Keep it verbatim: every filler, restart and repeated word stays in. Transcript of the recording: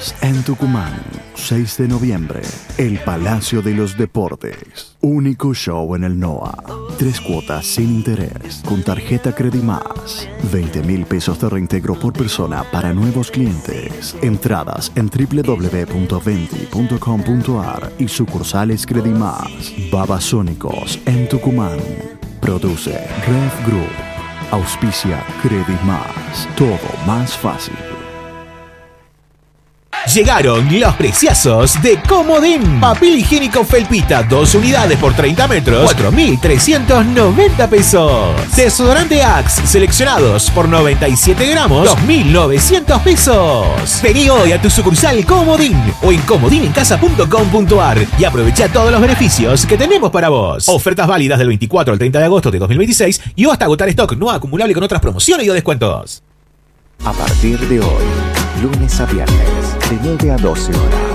Deportivas en Tucumán. seis de noviembre, el Palacio de los Deportes. Único show en el NOA. Tres cuotas sin interés, con tarjeta Credimás. veinte mil pesos de reintegro por persona para nuevos clientes. Entradas en doble u doble u doble u punto venti punto com punto ar y sucursales Credimás. Babasónicos en Tucumán. Produce Red Group. Auspicia Credimás. Todo más fácil. Llegaron los preciazos de Comodín. Papel higiénico Felpita, dos unidades por treinta metros, cuatro mil trescientos noventa pesos. Desodorante Axe, seleccionados por noventa y siete gramos, dos mil novecientos pesos. Vení hoy a tu sucursal Comodín o en comodinencasa punto com punto ar y aprovecha todos los beneficios que tenemos para vos. Ofertas válidas del veinticuatro al treinta de agosto de dos mil veintiséis y o hasta agotar stock, no acumulable con otras promociones y o descuentos. A partir de hoy, lunes a viernes, de nueve a doce horas,